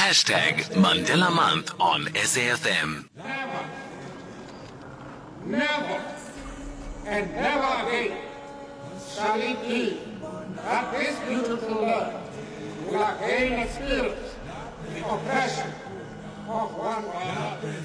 #Mandela Month on SAFM. Never, and never again shall it be that this beautiful land will again experience the oppression of one another.